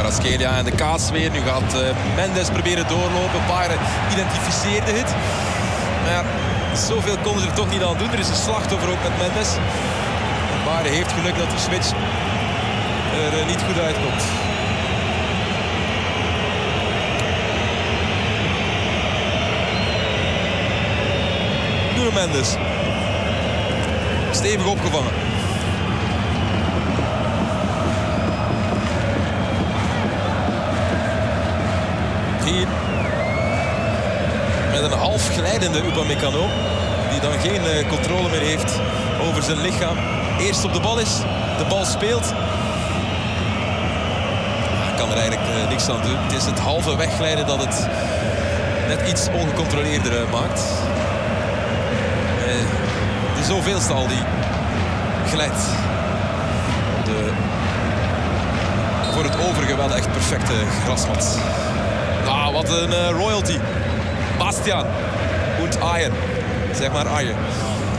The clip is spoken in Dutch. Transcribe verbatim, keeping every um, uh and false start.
Kvaratskhelia en de kaas weer. Nu gaat uh, Mendes proberen doorlopen. Bayern identificeerde het. Maar ja, zoveel konden ze er toch niet aan doen. Er is een slachtoffer ook met Mendes. Bayern heeft geluk dat de switch er uh, niet goed uitkomt. Nuno Mendes. Stevig opgevangen. Hier met een half glijdende Upamecano, die dan geen uh, controle meer heeft over zijn lichaam. Eerst op de bal is, de bal speelt. Hij kan er eigenlijk uh, niks aan doen. Het is het halve wegglijden dat het net iets ongecontroleerder uh, maakt. Uh, de zoveelste al die glijdt. De voor het overige wel echt perfecte grasmat. Ah, wat een uh, royalty. Bastiaan. Goed Ayen. Zeg maar Ayen.